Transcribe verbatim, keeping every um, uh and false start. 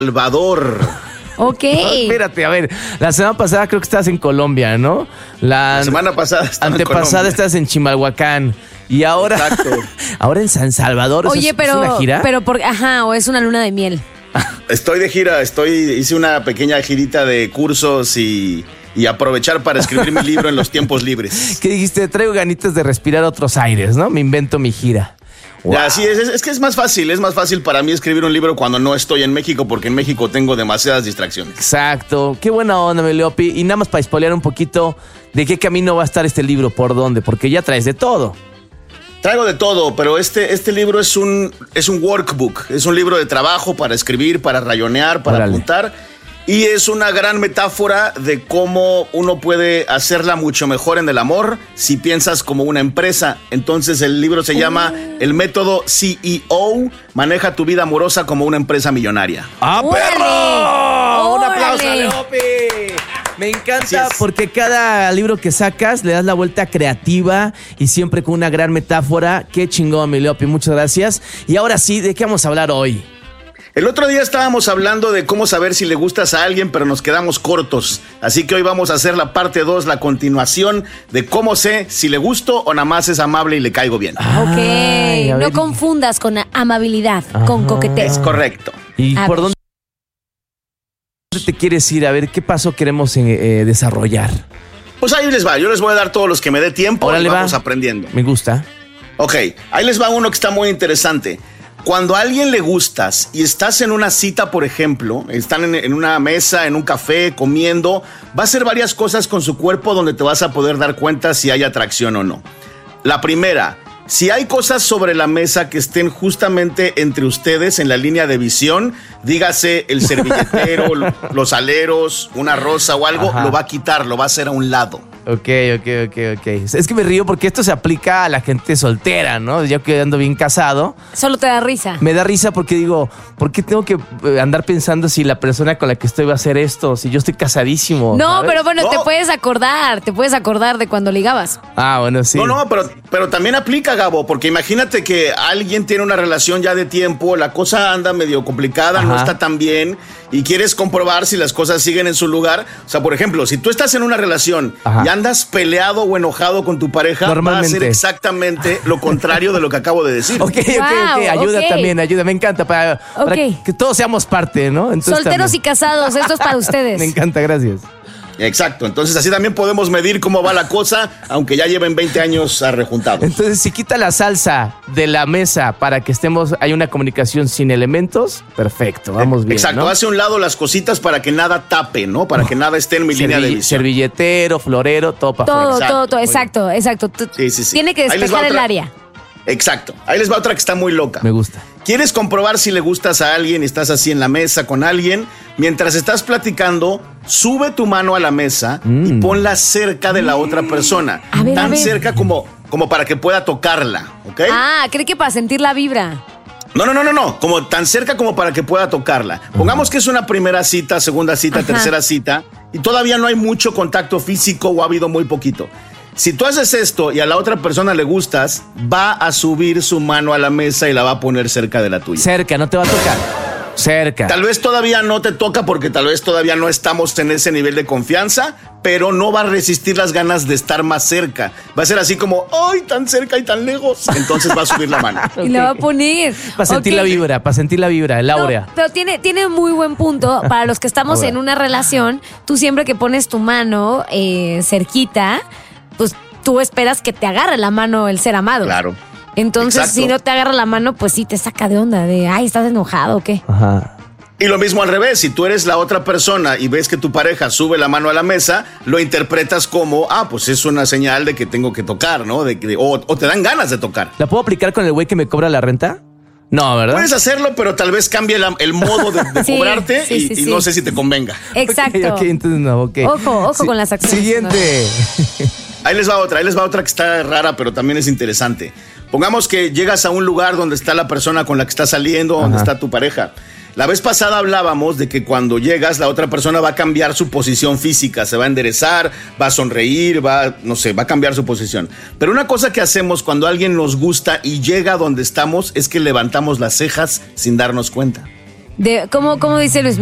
Salvador. Ok. No, espérate, a ver, la semana pasada creo que estabas en Colombia, ¿no? La, La semana pasada estaba en antepasada Colombia. estás en Chimalhuacán. Y ahora, Exacto. ahora en San Salvador. Oye, ¿es, pero, ¿es una gira? pero por, ajá, o es una luna de miel. Estoy de gira, estoy, hice una pequeña girita de cursos y, y aprovechar para escribir mi libro en los tiempos libres. ¿Qué dijiste? Traigo ganitas de respirar otros aires, ¿no? Me invento mi gira. Wow. Ya, sí, es, es, es que es más fácil, es más fácil para mí escribir un libro cuando no estoy en México, porque en México tengo demasiadas distracciones. Exacto. Qué buena onda, Meliopi. Y nada más para spoilear un poquito de qué camino va a estar este libro, por dónde, porque ya traes de todo. Traigo de todo, pero este, este libro es un, es un workbook, es un libro de trabajo para escribir, para rayonear, para Órale. apuntar. Y es una gran metáfora de cómo uno puede hacerla mucho mejor en el amor si piensas como una empresa. Entonces el libro se llama El método C E O, maneja tu vida amorosa como una empresa millonaria. ¡Ah, ¡Órale! perro! ¡Un aplauso, ¡Órale! Meliopi! Me encanta Así es. porque cada libro que sacas le das la vuelta creativa y siempre con una gran metáfora. Qué chingón, Meliopi, muchas gracias. Y ahora sí, ¿de qué vamos a hablar hoy? El otro día estábamos hablando de cómo saber si le gustas a alguien, pero nos quedamos cortos. Así que hoy vamos a hacer la parte dos, la continuación de cómo sé si le gusto o nada más es amable y le caigo bien. Ok. Ay, a No ver. confundas con amabilidad, con Ajá. coqueteo. Es correcto. ¿Y A por ver. dónde te quieres ir? A ver, ¿qué paso queremos eh, eh, desarrollar? Pues ahí les va, yo les voy a dar todos los que me dé tiempo Órale, y vamos va. aprendiendo. Me gusta. Ok, ahí les va uno que está muy interesante. Cuando a alguien le gustas y estás en una cita, por ejemplo, están en, en una mesa, en un café, comiendo, va a hacer varias cosas con su cuerpo donde te vas a poder dar cuenta si hay atracción o no. La primera, si hay cosas sobre la mesa que estén justamente entre ustedes en la línea de visión, dígase el servilletero, lo- los aleros, una rosa o algo, Ajá. lo va a quitar, lo va a hacer a un lado. Ok, ok, ok, ok. Es que me río porque esto se aplica a la gente soltera, ¿no? Yo que ando bien casado, Solo te da risa. me da risa porque digo, ¿por qué tengo que eh, andar pensando si la persona con la que estoy va a hacer esto? Si yo estoy casadísimo. No, ¿sabes? pero bueno, te No. puedes acordar, te puedes acordar de cuando ligabas. Ah, bueno, sí. No, no, pero, pero también aplica, Gabo, porque imagínate que alguien tiene una relación ya de tiempo, la cosa anda medio complicada, no Ajá. está tan bien, y quieres comprobar si las cosas siguen en su lugar. O sea, por ejemplo, si tú estás en una relación Ajá. y andas peleado o enojado con tu pareja, va a Normalmente. ser exactamente lo contrario de lo que acabo de decir. Ok, ok, ok. Wow, Ayuda ok. también, ayuda. Me encanta para, para Ok. que todos seamos parte, ¿no? Entonces, Solteros y también. casados, esto es para ustedes. Me encanta, gracias. Exacto, entonces así también podemos medir cómo va la cosa, aunque ya lleven veinte años arrejuntados. Entonces, si quita la salsa de la mesa para que estemos, hay una comunicación sin elementos, perfecto, vamos bien, Exacto, ¿no? hace a un lado las cositas para que nada tape, ¿no? Para que nada esté en mi línea de Servi- visión. servilletero, florero, todo para Todo, afuera. todo, todo, muy exacto, exacto. Tú- Sí, sí, sí. Tiene que Ahí les va despejar el otra. área. Exacto. Ahí les va otra que está muy loca. Me gusta. ¿Quieres comprobar si le gustas a alguien y estás así en la mesa con alguien? Mientras estás platicando, sube tu mano a la mesa y ponla cerca de la otra persona. A ver, a Tan ver. cerca como, como para que pueda tocarla, ¿ok? Ah, cree que para sentir la vibra. No, no, no, no, no. Como tan cerca como para que pueda tocarla. Pongamos que es una primera cita, segunda cita, Ajá. tercera cita y todavía no hay mucho contacto físico o ha habido muy poquito. Si tú haces esto y a la otra persona le gustas, va a subir su mano a la mesa y la va a poner cerca de la tuya. Cerca, no te va a tocar. Cerca. Tal vez todavía no te toca porque tal vez todavía no estamos en ese nivel de confianza, pero no va a resistir las ganas de estar más cerca. Va a ser así como, ¡ay, tan cerca y tan lejos! Entonces va a subir la mano. Y le va a poner. Para sentir Ok. la vibra, para sentir la vibra, el No, áurea. pero tiene, tiene muy buen punto. Para los que estamos Ahora. en una relación, tú siempre que pones tu mano eh, cerquita, pues tú esperas que te agarre la mano el ser amado. Claro. Entonces, Exacto. si no te agarra la mano, pues sí te saca de onda, de, ay, ¿estás enojado o qué? Ajá. Y lo mismo al revés, si tú eres la otra persona y ves que tu pareja sube la mano a la mesa, lo interpretas como, ah, pues es una señal de que tengo que tocar, ¿no? De que, o, o te dan ganas de tocar. ¿La puedo aplicar con el güey que me cobra la renta? No, ¿verdad? Puedes hacerlo, pero tal vez cambie la- el modo de, de Sí, cobrarte sí, y, sí, y sí. no sé si te convenga. Exacto. Ok, ok, entonces no, ok. Ojo, ojo con las acciones. Siguiente. Ahí les va otra, ahí les va otra que está rara, pero también es interesante. Pongamos que llegas a un lugar donde está la persona con la que estás saliendo, donde Ajá. está tu pareja. La vez pasada hablábamos de que cuando llegas, la otra persona va a cambiar su posición física, se va a enderezar, va a sonreír, va, no sé, va a cambiar su posición. Pero una cosa que hacemos cuando alguien nos gusta y llega a donde estamos es que levantamos las cejas sin darnos cuenta. De, ¿cómo, cómo dice Luis